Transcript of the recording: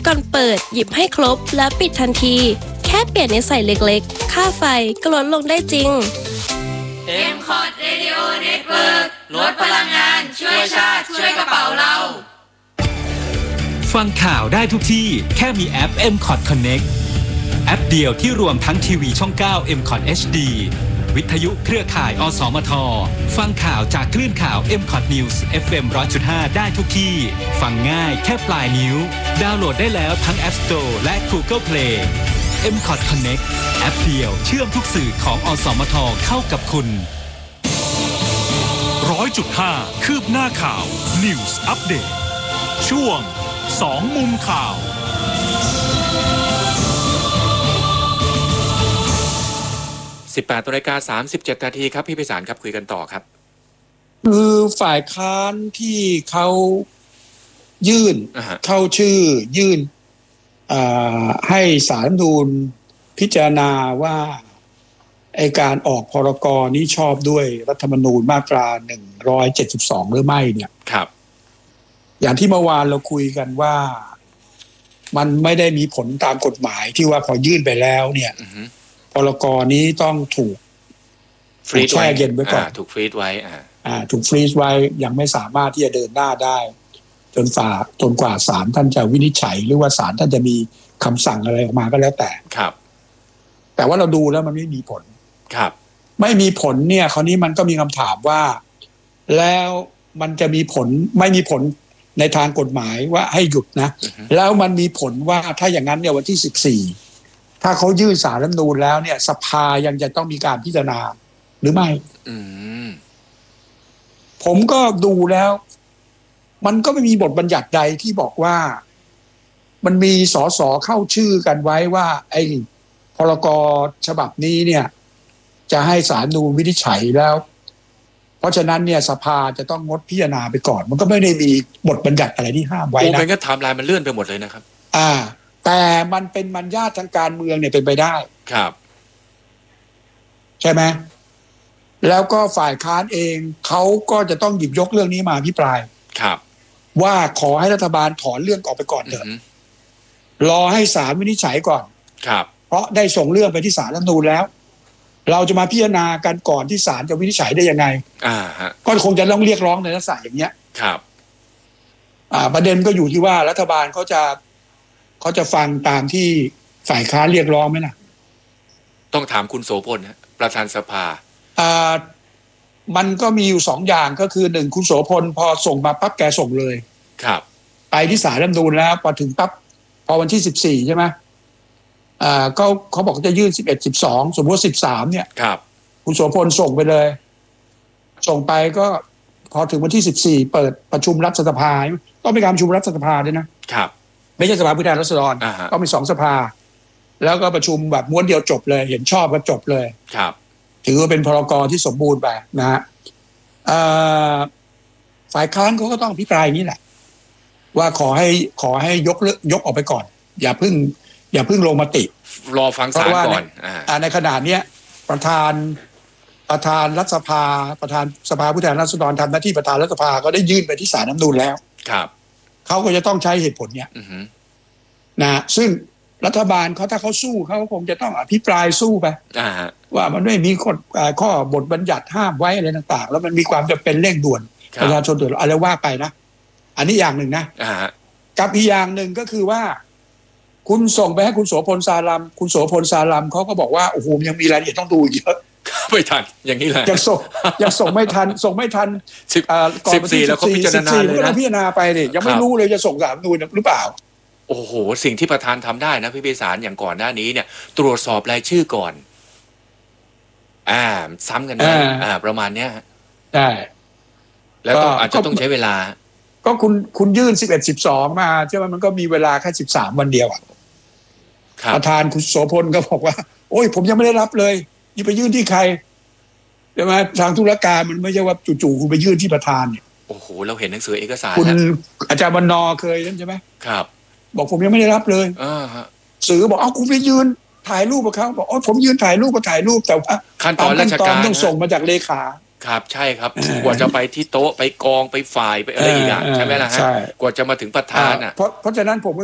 ก่อนเปิดหยิบให้ครบและปิดทันทีแค่เปลี่ยนนิสัยเล็กๆค่าไฟก็ลดลงได้จริง M-Cot Radio Network ลดพลังงานช่วยชาติช่วยกระเป๋าเราฟังข่าวได้ทุกที่แค่มีแอป M-Cot Connect แอปเดียวที่รวมทั้งทีวีช่อง 9 M-Cot HD วิทยุเครือข่ายอสมทฟังข่าวจากคลื่นข่าว M-Cot News FM 100.5 ได้ทุกที่ฟังง่ายแค่ปลายนิ้วดาวน์โหลดได้แล้วทั้ง App Store และ Google Play M-Cot Connect แอปเดียวเชื่อมทุกสื่อของอสมทเข้ากับคุณ 100.5 คืบหน้าข่าว News Update ช่วง2 มุมข่าว 18:37 นาทีครับพี่ไพศาลครับคุยกันต่อครับคือฝ่ายค้านที่เขายื่นเข้าชื่อยื่นให้ศาลรัฐธรรมนูญพิจารณาว่าไอ้การออกพรก.นี้ชอบด้วยรัฐธรรมนูญมาตรา172หรือไม่เนี่ยครับอย่างที่เมื่อวานเราคุยกันว่ามันไม่ได้มีผลตามกฎหมายที่ว่าพอยื่นไปแล้วเนี่ยพรก.นี้ต้องถูกแช่เย็นไว้ก่อนถูกฟรีซไว้ถูกฟรีซไว้ยังไม่สามารถที่จะเดินหน้าได้จนกว่าศาลท่านจะวินิจฉัยหรือว่าศาลท่านจะมีคำสั่งอะไรออกมาก็แล้วแต่ครับแต่ว่าเราดูแล้วมันไม่มีผลครับไม่มีผลเนี่ยคราวนี้มันก็มีคำถามว่าแล้วมันจะมีผลไม่มีผลในทางกฎหมายว่าให้หยุดนะแล้วมันมีผลว่าถ้าอย่างนั้นเนี่ยวันที่14ถ้าเขายื่นศาลรัฐธรรมนูญแล้วเนี่ยสภายังจะต้องมีการพิจารณาหรือไม่ผมก็ดูแล้วมันก็ไม่มีบทบัญญัติใดที่บอกว่ามันมีสสเข้าชื่อกันไว้ว่าไอ้พรก.ฉบับนี้เนี่ยจะให้ศาลรัฐธรรมนูญวินิจฉัยแล้วเพราะฉะนั้นเนี่ยสภาจะต้องงดพิจารณาไปก่อนมันก็ไม่ได้มีบทบัญญัติอะไรที่ห้ามไว้นะมันก็ไทม์ไลน์มันเลื่อนไปหมดเลยนะครับแต่มันเป็นมัญญาติทางการเมืองเนี่ยเป็นไปได้ครับใช่ไหมแล้วก็ฝ่ายค้านเองเขาก็จะต้องหยิบยกเรื่องนี้มาอภิปรายครับว่าขอให้รัฐบาลถอนเรื่องออกไปก่อนเถอะรอให้ศาลวินิจฉัยก่อนครับเพราะได้ส่งเรื่องไปที่ศาลรัฐธรรมนูญแล้วเราจะมาพิจารณากันก่อนที่ศาลจะวินิจฉัยได้ยังไงก็คงจะต้องเรียกร้องในลักษณะอย่างเนี้ยครับประเด็นก็อยู่ที่ว่ารัฐบาลเขาจะฟังตามที่ฝ่ายค้านเรียกร้องไหมล่ะต้องถามคุณโสพลประธานสภามันก็มีอยู่2อย่างก็คือ1คุณโสพลพอส่งมาปั๊บแกส่งเลยครับไปที่ศาลรัฐธรรมนูญแล้วพอถึงปั๊บพอวันที่14ใช่ไหมก็เขาบอกจะยื่น11 12สมมติว่า13เนี่ยครับคุณโสพลส่งไปเลยส่งไปก็พอถึงวันที่14เปิดประชุมรัฐสภาต้องมีการประชุมรัฐสภาด้วยนะครับไม่ใช่สภาผู้แทนราษฎรต้องมี2สภาแล้วก็ประชุมแบบม้วนเดียวจบเลยเห็นชอบก็จบเลยครับถือว่าเป็นพรก.ที่สมบูรณ์ไปนะฮะฝ่ายค้านเขาก็ต้องอภิปรายอย่างนี้แหละว่าขอให้ยกออกไปก่อนอย่าเพิ่งลงมติรอฟังศาลก่อนในขณะนี้ประธานรัฐสภาประธานสภาผู้แทนราษฎรทำหน้าที่ประธานรัฐสภาก็ได้ยื่นไปที่ศาลรัฐธรรมนูญแล้วครับเขาก็จะต้องใช้เหตุผลเนี้ยนะซึ่งรัฐบาลเขาถ้าเขาสู้เขาคงจะต้องอภิปรายสู้ไปว่ามันไม่มีข้อบทบัญญัติห้ามไว้อะไรต่างๆแล้วมันมีความจำเป็นเร่งด่วนประชาชนเดือดร้อนอะไรว่าไปนะอันนี้อย่างหนึ่งนะกับอีกอย่างหนึ่งก็คือว่าคุณส่งไปให้คุณโสพลสารัมคุณโสพลสารัมเขาก็บอกว่าโอ้โหยังมีรายละเอียดต้องดูเยอะไม่ทันอย่างนี้แหละยังส่งไม่ทันก่อน 14แล้วเขาพิจารณาเลยนะพิจารณาไปเนี่ยยังไม่รู้เลยจะส่งศาลรัฐธรรมนูญหรือเปล่าโอ้โหสิ่งที่ประธานทำได้นะพี่ไพศาลอย่างก่อนหน้านี้เนี่ยตรวจสอบรายชื่อก่อนซ้ำกันได้ประมาณเนี้ยใช่แล้วอาจจะต้องใช้เวลาก็คุณยื่น11 12มาใช่ไหมมันก็มีเวลาแค่13วันเดียวประธานคุณโสพลก็บอกว่าโอ้ยผมยังไม่ได้รับเลยนี่ไปยื่นที่ใครใช่ไหมทางธุรการมันไม่ใช่ว่าจู่ๆคุณไปยื่นที่ประธานเนี่ยโอ้โหเราเห็นหนังสือเอกสารคุณอาจารย์บรรณเคยนั่นใช่ไหมครับบอกผมยังไม่ได้รับเลยสื่อบอกคุณไปยืนถ่ายรูปกับเขาบอกผมยืนถ่ายรูปก็ถ่ายรูปแต่ว่าขั้นตอนราชการต้องส่งมาจากเลขาครับใช่ครับกว่าจะไปที่โต๊ะไปกองไปฝ่ายไปอะไรอีกใช่ไหมล่ะฮะกว่าจะมาถึงประธานเพราะฉะนั้นผม